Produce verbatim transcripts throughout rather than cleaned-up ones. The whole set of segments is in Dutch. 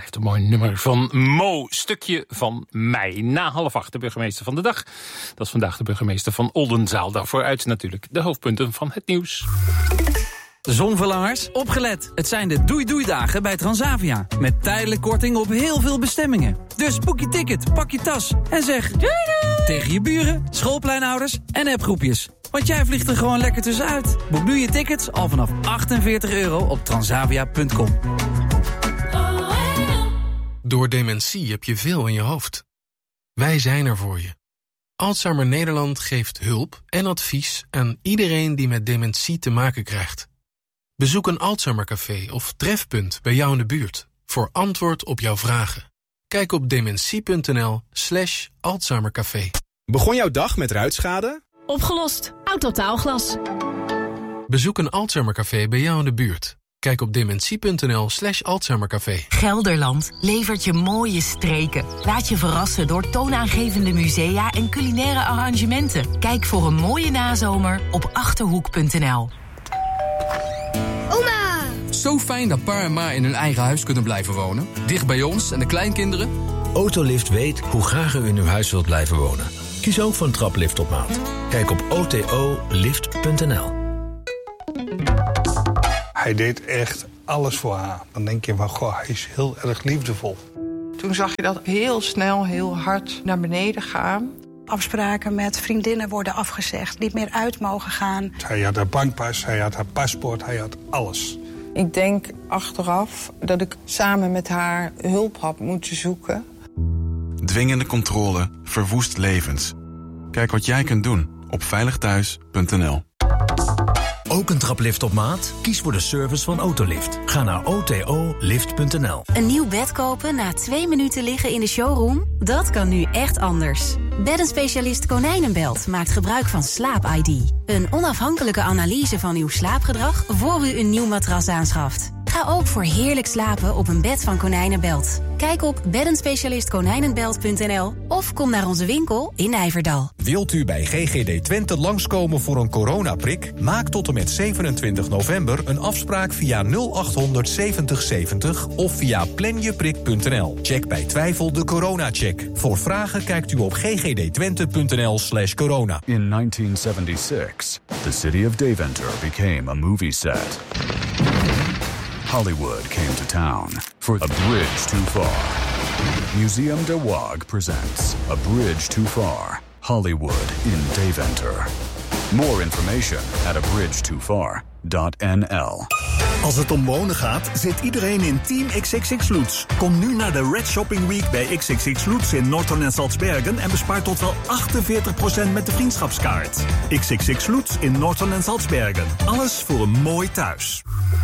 blijft een mooi nummer van Mo. Stukje van mij. Na half acht de burgemeester van de dag. Dat is vandaag de burgemeester van Oldenzaal. Daarvoor uit natuurlijk de hoofdpunten van het nieuws. Zonverlangers, opgelet. Het zijn de doei-doei-dagen bij Transavia. Met tijdelijk korting op heel veel bestemmingen. Dus boek je ticket, pak je tas en zeg doei doei tegen je buren, schoolpleinouders en appgroepjes. Want jij vliegt er gewoon lekker tussenuit. Boek nu je tickets al vanaf achtenveertig euro op transavia punt com. Door dementie heb je veel in je hoofd. Wij zijn er voor je. Alzheimer Nederland geeft hulp en advies aan iedereen die met dementie te maken krijgt. Bezoek een Alzheimercafé of trefpunt bij jou in de buurt voor antwoord op jouw vragen. Kijk op dementie.nl slash Alzheimercafé. Begon jouw dag met ruitschade? Opgelost. Autotaalglas. Bezoek een Alzheimercafé bij jou in de buurt. Kijk op dementie.nl slash Alzheimercafé. Gelderland levert je mooie streken. Laat je verrassen door toonaangevende musea en culinaire arrangementen. Kijk voor een mooie nazomer op achterhoek punt n l. Oma! Zo fijn dat pa en ma in hun eigen huis kunnen blijven wonen. Dicht bij ons en de kleinkinderen. Autolift weet hoe graag u in uw huis wilt blijven wonen. Kies ook voor een traplift op maat. Kijk op o t o lift punt n l. Hij deed echt alles voor haar. Dan denk je van, goh, hij is heel erg liefdevol. Toen zag je dat heel snel, heel hard naar beneden gaan. Afspraken met vriendinnen worden afgezegd, niet meer uit mogen gaan. Hij had haar bankpas, hij had haar paspoort, hij had alles. Ik denk achteraf dat ik samen met haar hulp had moeten zoeken. Dwingende controle verwoest levens. Kijk wat jij kunt doen op veiligthuis punt n l. Ook een traplift op maat? Kies voor de service van Autolift. Ga naar o t o lift punt n l. Een nieuw bed kopen na twee minuten liggen in de showroom? Dat kan nu echt anders. Beddenspecialist Konijnenbelt maakt gebruik van Slaap I D. Een onafhankelijke analyse van uw slaapgedrag voor u een nieuw matras aanschaft. Ga ook voor heerlijk slapen op een bed van Konijnenbelt. Kijk op beddenspecialist konijnenbelt punt n l of kom naar onze winkel in Nijverdal. Wilt u bij G G D Twente langskomen voor een coronaprik? Maak tot en met zevenentwintig november een afspraak via nul achthonderd zeventig zeventig of via planjeprik punt n l. Check bij twijfel de coronacheck. Voor vragen kijkt u op g g d twente punt n l slash corona. In nineteen seventy-six, the city of Deventer became a movie set. Hollywood came to town for A Bridge Too Far. Museum de Waag presents A Bridge Too Far, Hollywood in Deventer. More information at a bridge too far dot n l. Als het om wonen gaat, zit iedereen in Team X X X Lutz. Kom nu naar de Red Shopping Week bij X X X Lutz in Norton en Salzbergen en bespaar tot wel achtenveertig procent met de vriendschapskaart. X X X Lutz in Norton en Salzbergen. Alles voor een mooi thuis.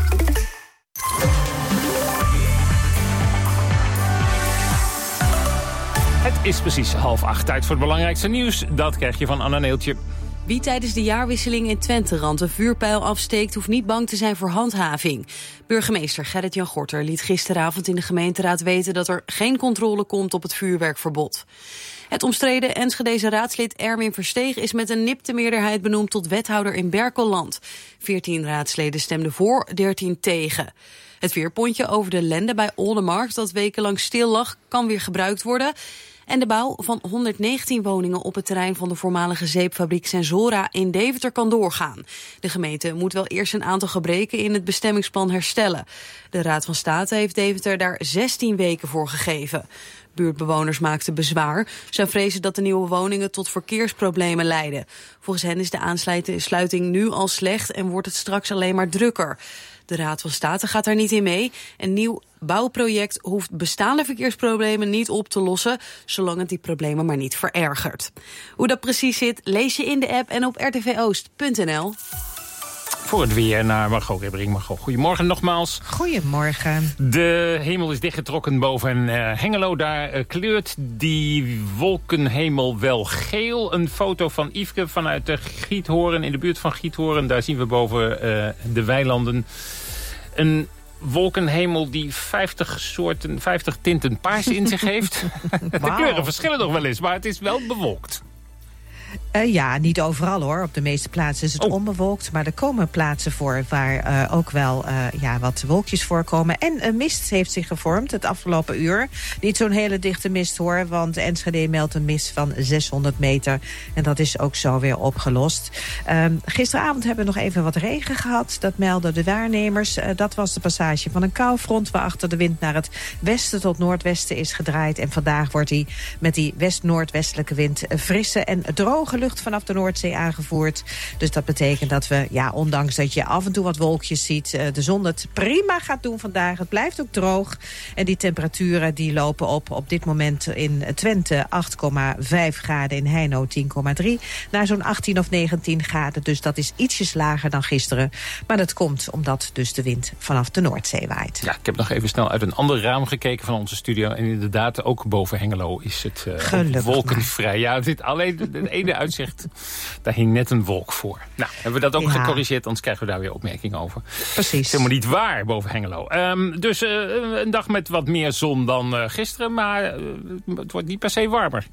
Het is precies half acht. Tijd voor het belangrijkste nieuws. Dat krijg je van Anna Neeltje. Wie tijdens de jaarwisseling in Twenterand een vuurpijl afsteekt, hoeft niet bang te zijn voor handhaving. Burgemeester Gerrit-Jan Gorter liet gisteravond in de gemeenteraad weten dat er geen controle komt op het vuurwerkverbod. Het omstreden Enschedese raadslid Erwin Versteeg is met een nipte meerderheid benoemd tot wethouder in Berkelland. Veertien raadsleden stemden voor, dertien tegen. Het veerpontje over de Lende bij Oldenmarkt, dat wekenlang stil lag, kan weer gebruikt worden. En de bouw van honderdnegentien woningen op het terrein van de voormalige zeepfabriek Sensora in Deventer kan doorgaan. De gemeente moet wel eerst een aantal gebreken in het bestemmingsplan herstellen. De Raad van State heeft Deventer daar zestien weken voor gegeven. Buurtbewoners maakten bezwaar. Zij vrezen dat de nieuwe woningen tot verkeersproblemen leiden. Volgens hen is de aansluiting nu al slecht en wordt het straks alleen maar drukker. De Raad van State gaat daar niet in mee. Een nieuw bouwproject hoeft bestaande verkeersproblemen niet op te lossen, zolang het die problemen maar niet verergert. Hoe dat precies zit, lees je in de app en op r t v oost punt n l. Voor het weer naar Margot Ribbering. Margot, goedemorgen nogmaals. Goedemorgen. De hemel is dichtgetrokken boven uh, Hengelo. Daar uh, kleurt die wolkenhemel wel geel. Een foto van Yveske vanuit de Giethoorn, in de buurt van Giethoorn. Daar zien we boven uh, de weilanden een wolkenhemel die vijftig soorten, vijftig tinten paars in zich heeft. De kleuren verschillen nog wel eens, maar het is wel bewolkt. Uh, ja, niet overal hoor. Op de meeste plaatsen is het oh. onbewolkt. Maar er komen plaatsen voor waar uh, ook wel uh, ja, wat wolkjes voorkomen. En een mist heeft zich gevormd het afgelopen uur. Niet zo'n hele dichte mist hoor. Want Enschede meldt een mist van zeshonderd meter. En dat is ook zo weer opgelost. Uh, gisteravond hebben we nog even wat regen gehad. Dat melden de waarnemers. Uh, dat was de passage van een koufront waarachter de wind naar het westen tot noordwesten is gedraaid. En vandaag wordt hij met die west-noordwestelijke wind frisse en droge lucht vanaf de Noordzee aangevoerd. Dus dat betekent dat we, ja, ondanks dat je af en toe wat wolkjes ziet, de zon het prima gaat doen vandaag. Het blijft ook droog. En die temperaturen die lopen op op dit moment in Twente acht komma vijf graden, in Heino tien komma drie, naar zo'n achttien of negentien graden. Dus dat is ietsjes lager dan gisteren. Maar dat komt omdat dus de wind vanaf de Noordzee waait. Ja, ik heb nog even snel uit een ander raam gekeken van onze studio. En inderdaad, ook boven Hengelo is het uh, wolkenvrij. Ja, dit, alleen het ene uitzicht, daar hing net een wolk voor. Nou, hebben we dat ook ja. gecorrigeerd, anders krijgen we daar weer opmerkingen over. Precies. Het is helemaal niet waar boven Hengelo. Um, dus uh, een dag met wat meer zon dan uh, gisteren, maar uh, het wordt niet per se warmer.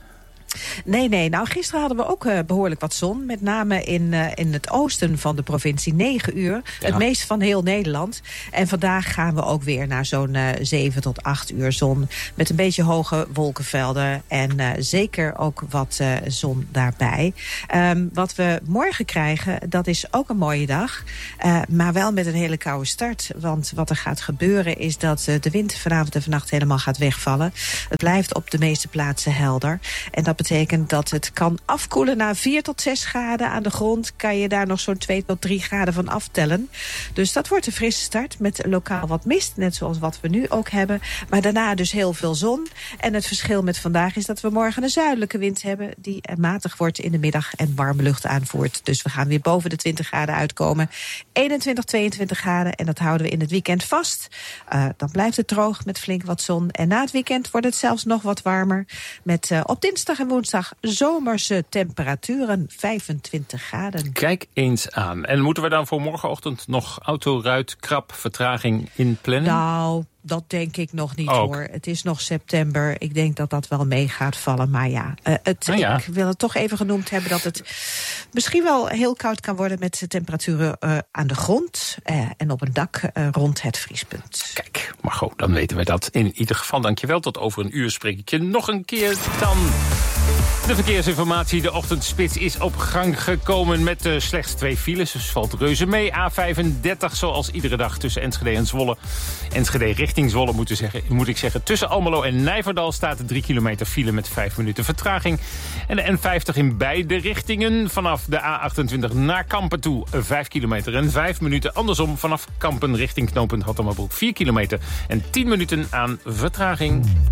Nee, nee. Nou, gisteren hadden we ook uh, behoorlijk wat zon. Met name in, uh, in het oosten van de provincie. negen uur. Ja. Het meest van heel Nederland. En vandaag gaan we ook weer naar zo'n uh, zeven tot acht uur zon. Met een beetje hoge wolkenvelden. En uh, zeker ook wat uh, zon daarbij. Um, wat we morgen krijgen, dat is ook een mooie dag. Uh, maar wel met een hele koude start. Want wat er gaat gebeuren is dat uh, de wind vanavond en vannacht helemaal gaat wegvallen. Het blijft op de meeste plaatsen helder. En dat betekent dat het kan afkoelen naar vier tot zes graden. Aan de grond kan je daar nog zo'n twee tot drie graden van aftellen. Dus dat wordt een frisse start met lokaal wat mist. Net zoals wat we nu ook hebben. Maar daarna dus heel veel zon. En het verschil met vandaag is dat we morgen een zuidelijke wind hebben. Die matig wordt in de middag en warme lucht aanvoert. Dus we gaan weer boven de twintig graden uitkomen. eenentwintig, tweeëntwintig graden. En dat houden we in het weekend vast. Uh, dan blijft het droog met flink wat zon. En na het weekend wordt het zelfs nog wat warmer. Met uh, op dinsdag en woensdag zomerse temperaturen, vijfentwintig graden. Kijk eens aan. En moeten we dan voor morgenochtend nog autoruit, krap, vertraging inplannen? Nou, dat denk ik nog niet Ook. hoor. Het is nog september. Ik denk dat dat wel mee gaat vallen. Maar ja, uh, het, nou ja, ik wil het toch even genoemd hebben dat het misschien wel heel koud kan worden met de temperaturen uh, aan de grond uh, en op een dak uh, rond het vriespunt. Kijk, Margot, dan weten we dat in ieder geval. Dankjewel. Tot over een uur spreek ik je nog een keer dan. De verkeersinformatie, de ochtendspits is op gang gekomen met uh, slechts twee files. Dus valt reuze mee. A vijfendertig zoals iedere dag tussen Enschede en Zwolle. Enschede richting Zwolle moet, zeggen, moet ik zeggen. Tussen Almelo en Nijverdal staat drie kilometer file met vijf minuten vertraging. En de N vijftig in beide richtingen. Vanaf de A achtentwintig naar Kampen toe vijf kilometer en vijf minuten. Andersom vanaf Kampen richting knooppunt Hattemerbroek vier kilometer en tien minuten aan vertraging.